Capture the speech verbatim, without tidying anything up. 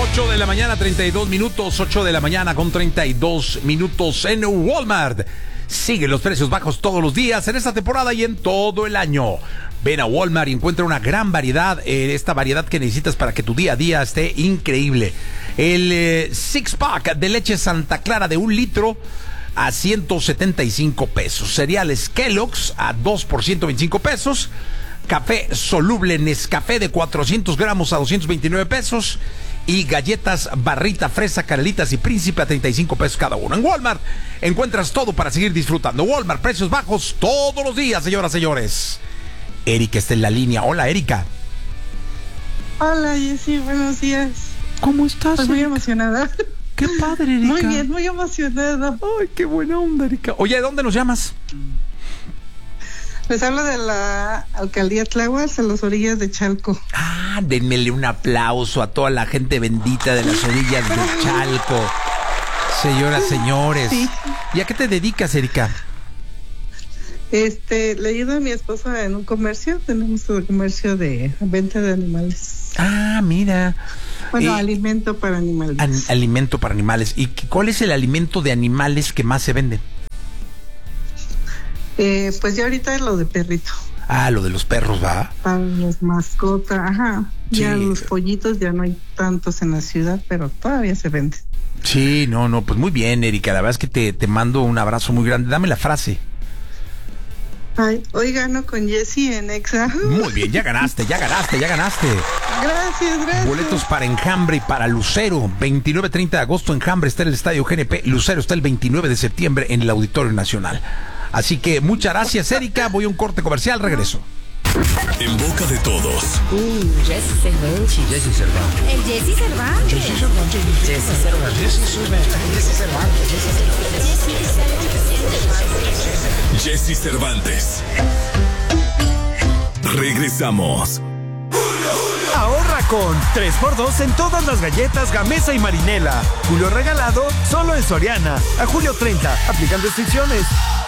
ocho de la mañana, treinta y dos minutos. ocho de la mañana con treinta y dos minutos en Walmart. Sigue los precios bajos todos los días en esta temporada y en todo el año. Ven a Walmart y encuentra una gran variedad, eh, esta variedad que necesitas para que tu día a día esté increíble. El eh, six pack de leche Santa Clara de un litro a ciento setenta y cinco pesos. Cereales Kellogg's a dos por ciento veinticinco pesos. Café soluble Nescafé de cuatrocientos gramos a doscientos veintinueve pesos. Y galletas Barrita, Fresa, Canelitas y Príncipe a treinta y cinco pesos cada uno. En Walmart encuentras todo para seguir disfrutando. Walmart, precios bajos todos los días, señoras y señores. Erika está en la línea. Hola, Erika. Hola, Jessy, buenos días. ¿Cómo estás? Estoy muy emocionada. Qué padre, Erika. Muy bien, muy emocionada. Ay, qué buena onda, Erika. Oye, ¿de dónde nos llamas? Les hablo de la alcaldía Tláhuac, a las orillas de Chalco. Ah, denmele un aplauso a toda la gente bendita de las orillas de Chalco. Señoras, señores. Sí. ¿Y a qué te dedicas, Erika? Este, le ayudo a mi esposa en un comercio. Tenemos un comercio de venta de animales. Ah, mira. Bueno, Eh, alimento para animales. An- alimento para animales. ¿Y qué- cuál es el alimento de animales que más se vende? Eh, pues ya ahorita es lo de perrito. Ah, lo de los perros, ¿va? Para las mascotas, ajá. Sí. Ya los pollitos ya no hay tantos en la ciudad, pero todavía se venden. Sí, no, no, pues muy bien, Erika. La verdad es que te, te mando un abrazo muy grande. Dame la frase. Ay, hoy gano con Jessy en Exa. Muy bien, ya ganaste, ya ganaste, ya ganaste. Gracias, gracias. Boletos para Enjambre y para Lucero. veintinueve treinta de agosto, Enjambre está en el Estadio G N P. Lucero está el veintinueve de septiembre en el Auditorio Nacional. Así que muchas gracias, Erika. Voy a un corte comercial, regreso. En boca de todos. Uh, Jessy Cervantes. Jessy Cervantes. El Jessy Cervantes. Jessy Cervantes. Jessy Cervantes. Jessy Cervantes. Jessy Cervantes. Regresamos. Ahorra con tres por dos en todas las galletas Gamesa y Marinela. Julio regalado solo en Soriana. A julio treinta. Aplican restricciones.